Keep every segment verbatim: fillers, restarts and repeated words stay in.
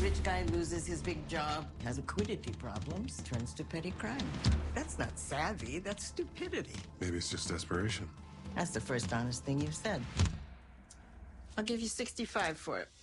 Rich guy loses his big job, has liquidity problems, turns to petty crime. That's not savvy, that's stupidity. Maybe it's just desperation. That's the first honest thing you've said. I'll give you sixty-five for it.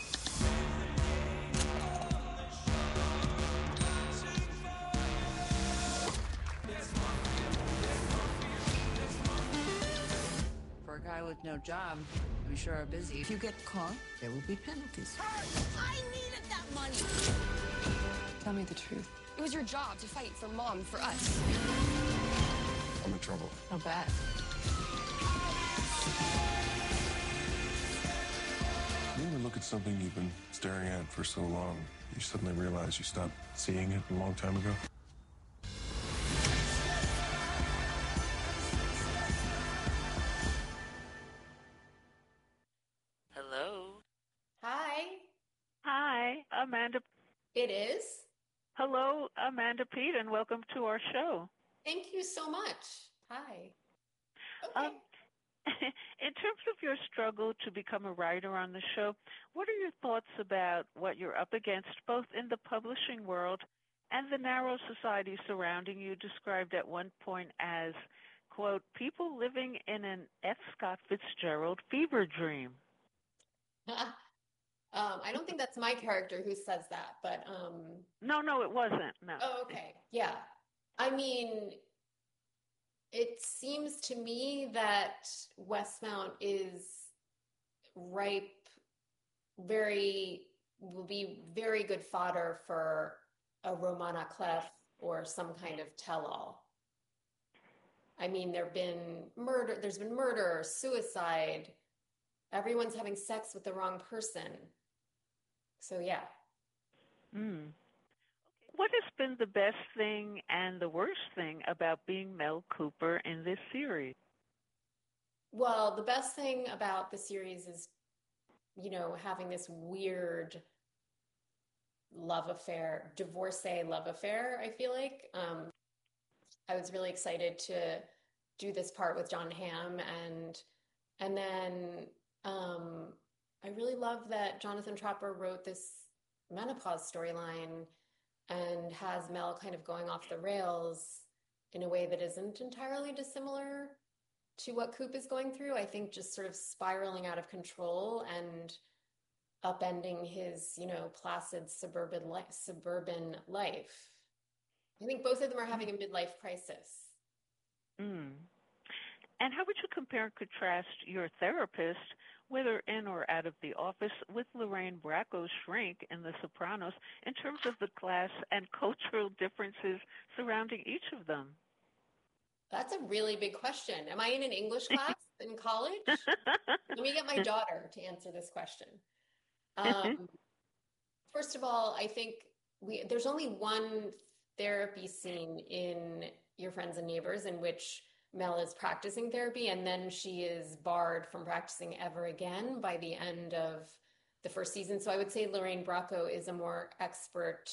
For a guy with no job, we sure are busy. If you get caught, there will be penalties. I needed that money. Tell me the truth. It was your job to fight for Mom, for us. I'm in trouble. How bad? You ever look at something you've been staring at for so long, you suddenly realize you stopped seeing it a long time ago? Hello? Hi. Hi, Amanda. It is. Hello, Amanda Pete, and welcome to our show. Thank you so much. Hi. Okay. Um, in terms of your struggle to become a writer on the show, what are your thoughts about what you're up against, both in the publishing world and the narrow society surrounding you, described at one point as, quote, people living in an F. Scott Fitzgerald fever dream? Um, I don't think that's my character who says that, but um, No, no, it wasn't. No. oh, okay. Yeah. I mean, it seems to me that Westmount is ripe, very, will be very good fodder for a Romana Clef or some kind of tell-all. I mean, there've been murder, there's been murder, suicide, everyone's having sex with the wrong person. So, yeah. Mm. What has been the best thing and the worst thing about being Mel Cooper in this series? Well, the best thing about the series is, you know, having this weird love affair, divorcee love affair, I feel like. Um, I was really excited to do this part with John Hamm. And, and then um, I really love that Jonathan Tropper wrote this menopause storyline and has Mel kind of going off the rails in a way that isn't entirely dissimilar to what Coop is going through. I think just sort of spiraling out of control and upending his, you know, placid suburban life, suburban life. I think both of them are having a midlife crisis. Mm. And how would you compare and contrast your therapist, whether in or out of the office, with Lorraine Bracco's shrink in The Sopranos in terms of the class and cultural differences surrounding each of them? That's a really big question. Am I in an English class in college? Let me get my daughter to answer this question. Um, first of all, I think we there's only one therapy scene in Your Friends and Neighbors in which Mel is practicing therapy, and then she is barred from practicing ever again by the end of the first season. So I would say Lorraine Bracco is a more expert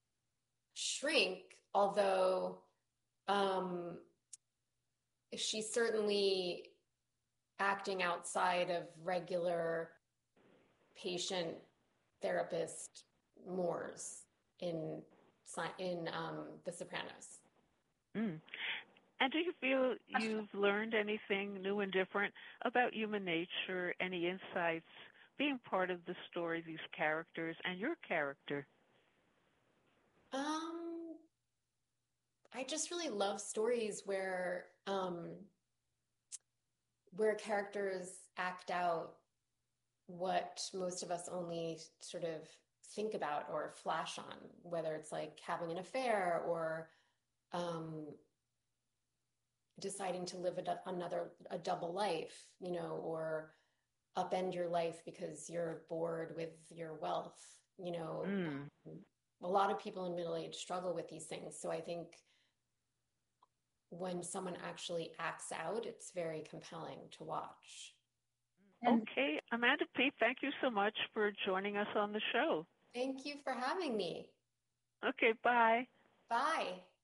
shrink, although um, she's certainly acting outside of regular patient therapist mores in in um, The Sopranos. Mm. And do you feel you've learned anything new and different about human nature, any insights being part of the story, these characters, and your character? Um, I just really love stories where um, where characters act out what most of us only sort of think about or flash on, whether it's like having an affair or um, deciding to live a du- another a double life, you know, or upend your life because you're bored with your wealth, you know. Mm. Um, a lot of people in middle age struggle with these things. So I think when someone actually acts out, it's very compelling to watch. Okay, Amanda P., thank you so much for joining us on the show. Thank you for having me. Okay, bye. Bye.